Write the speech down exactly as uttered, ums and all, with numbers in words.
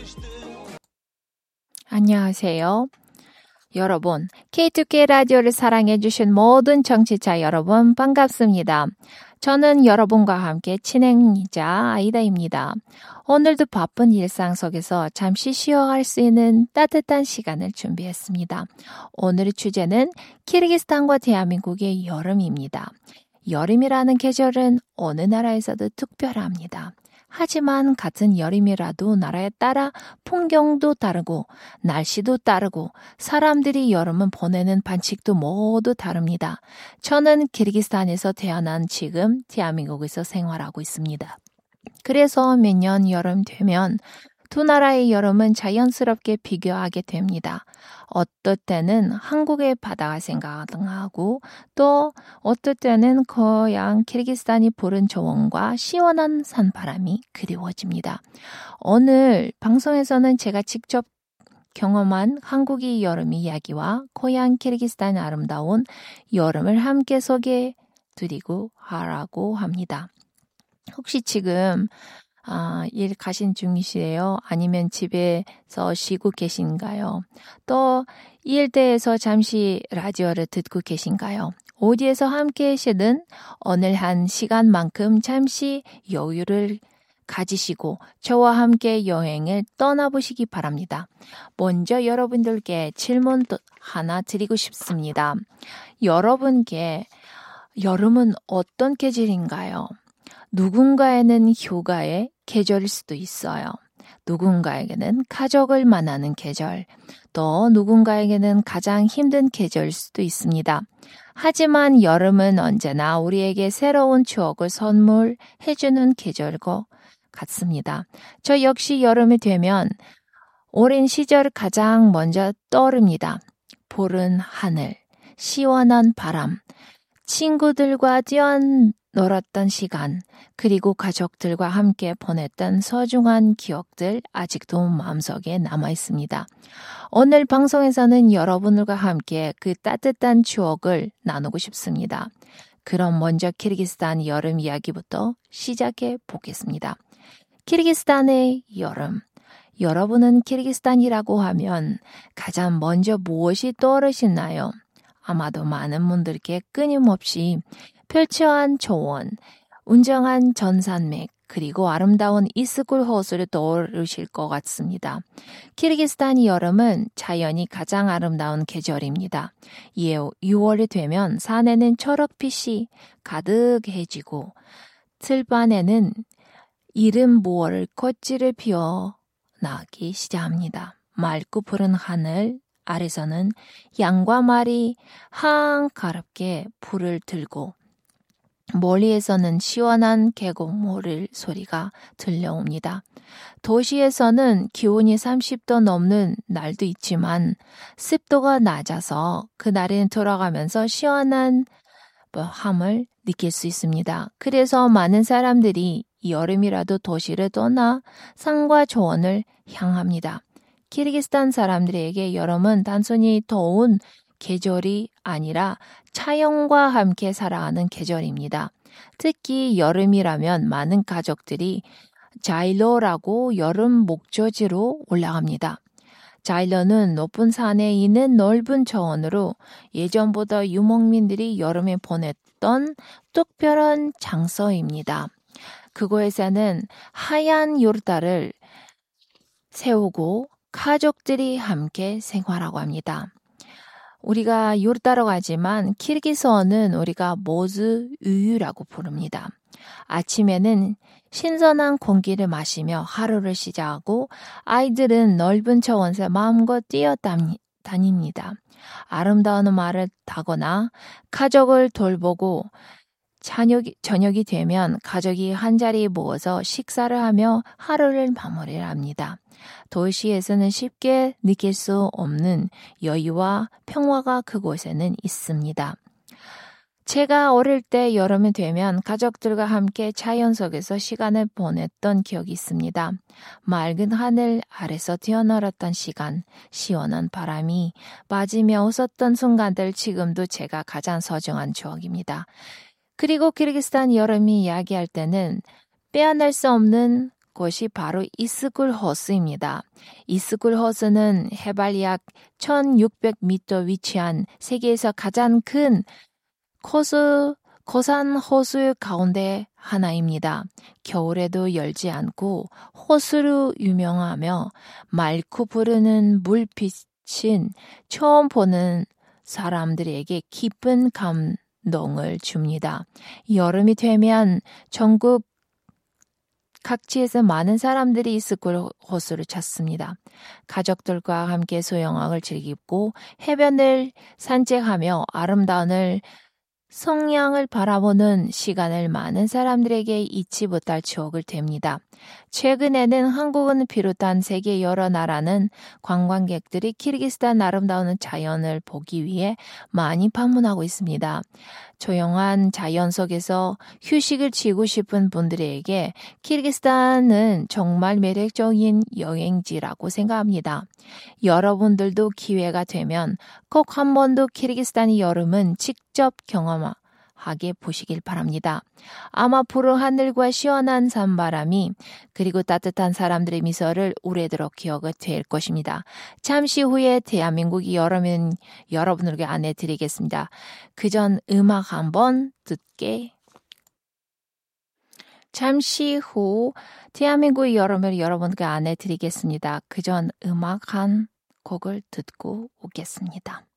안녕하세요. 여러분, 케이투케이 라디오를 사랑해주신 모든 청취자 여러분 반갑습니다. 저는 여러분과 함께 진행자 아이다입니다. 오늘도 바쁜 일상 속에서 잠시 쉬어갈 수 있는 따뜻한 시간을 준비했습니다. 오늘의 주제는 키르기스탄과 대한민국의 여름입니다. 여름이라는 계절은 어느 나라에서도 특별합니다. 하지만 같은 여름이라도 나라에 따라 풍경도 다르고 날씨도 다르고 사람들이 여름을 보내는 방식도 모두 다릅니다. 저는 키르기스탄에서 태어난 지금 대한민국에서 생활하고 있습니다. 그래서 매년 여름 되면 두 나라의 여름은 자연스럽게 비교하게 됩니다. 어떨 때는 한국의 바다가 생각나고 또 어떨 때는 고향 키르기스탄이 푸른 조원과 시원한 산바람이 그리워집니다. 오늘 방송에서는 제가 직접 경험한 한국의 여름 이야기와 고향 키르기스탄의 아름다운 여름을 함께 소개해 드리고 하라고 합니다. 혹시 지금 아, 일 가신 중이시에요? 아니면 집에서 쉬고 계신가요? 또 일대에서 잠시 라디오를 듣고 계신가요? 어디에서 함께 계시든 오늘 한 시간만큼 잠시 여유를 가지시고 저와 함께 여행을 떠나보시기 바랍니다. 먼저 여러분들께 질문 하나 드리고 싶습니다. 여러분께 여름은 어떤 계절인가요? 누군가에는 휴가의 계절일 수도 있어요. 누군가에게는 가족을 만나는 계절, 또 누군가에게는 가장 힘든 계절일 수도 있습니다. 하지만 여름은 언제나 우리에게 새로운 추억을 선물해주는 계절인 것 같습니다. 저 역시 여름이 되면 오랜 시절 가장 먼저 떠오릅니다. 푸른 하늘, 시원한 바람, 친구들과 뛰어놀았던 시간, 그리고 가족들과 함께 보냈던 소중한 기억들 아직도 마음속에 남아 있습니다. 오늘 방송에서는 여러분들과 함께 그 따뜻한 추억을 나누고 싶습니다. 그럼 먼저 키르기스탄 여름 이야기부터 시작해 보겠습니다. 키르기스탄의 여름. 여러분은 키르기스탄이라고 하면 가장 먼저 무엇이 떠오르시나요? 아마도 많은 분들께 끊임없이 펼쳐한 조원, 운정한 전산맥, 그리고 아름다운 이스쿨 호수를 떠오르실 것 같습니다. 키르기스탄 여름은 자연이 가장 아름다운 계절입니다. 이에 유월이 되면 산에는 초록빛이 가득해지고 들판에는 이른 무월 꽃들을 피어나기 시작합니다. 맑고 푸른 하늘 아래서는 양과 말이 한가롭게 불을 들고 멀리에서는 시원한 계곡물 소리가 들려옵니다. 도시에서는 기온이 삼십 도 넘는 날도 있지만 습도가 낮아서 그날은 돌아가면서 시원한 함을 느낄 수 있습니다. 그래서 많은 사람들이 여름이라도 도시를 떠나 산과 조원을 향합니다. 키르기스탄 사람들에게 여름은 단순히 더운 계절이 아니라 자연과 함께 살아가는 계절입니다. 특히 여름이라면 많은 가족들이 자일로라고 여름 목조지로 올라갑니다. 자일로는 높은 산에 있는 넓은 초원으로 예전보다 유목민들이 여름에 보냈던 특별한 장소입니다. 그곳에서는 하얀 요르다를 세우고 가족들이 함께 생활하고 합니다. 우리가 요르다라고 하지만 키르기스어는 우리가 모즈 우유라고 부릅니다. 아침에는 신선한 공기를 마시며 하루를 시작하고 아이들은 넓은 초원에서 마음껏 뛰어다닙니다. 아름다운 말을 타거나 가족을 돌보고 저녁이, 저녁이 되면 가족이 한자리에 모여서 식사를 하며 하루를 마무리를 합니다. 도시에서는 쉽게 느낄 수 없는 여유와 평화가 그곳에는 있습니다. 제가 어릴 때 여름이 되면 가족들과 함께 자연 속에서 시간을 보냈던 기억이 있습니다. 맑은 하늘 아래서 뛰어놀았던 시간, 시원한 바람이 맞으며 웃었던 순간들 지금도 제가 가장 소중한 추억입니다. 그리고 키르기스탄 여름이 이야기할 때는 빼어날 수 없는 곳이 바로 이스쿨 호수입니다. 이스쿨 호수는 해발 약 천육백 미터 위치한 세계에서 가장 큰 호수, 고산 호수 가운데 하나입니다. 겨울에도 열지 않고 호수로 유명하며 맑고 부르는 물빛은 처음 보는 사람들에게 깊은 감동을 줍니다. 여름이 되면 전국 각지에서 많은 사람들이 이스쿨 호수를 찾습니다. 가족들과 함께 수영을 즐기고 해변을 산책하며 아름다운 성향을 바라보는 시간을 많은 사람들에게 잊지 못할 추억을 됩니다. 최근에는 한국은 비롯한 세계 여러 나라는 관광객들이 키르기스탄 아름다운 자연을 보기 위해 많이 방문하고 있습니다. 조용한 자연 속에서 휴식을 취하고 싶은 분들에게 키르기스탄은 정말 매력적인 여행지라고 생각합니다. 여러분들도 기회가 되면 꼭 한 번도 키르기스탄의 여름은 직접 경험하게 보시길 바랍니다. 아마 푸른 하늘과 시원한 산바람이 그리고 따뜻한 사람들의 미소를 오래도록 기억이 될 것입니다. 잠시 후에 대한민국이 여름은 여러분에게 안내드리겠습니다. 그전 음악 한번 듣게. 잠시 후 대한민국의 여름을 여러분께 안내드리겠습니다. 그전 음악 한 곡을 듣고 오겠습니다.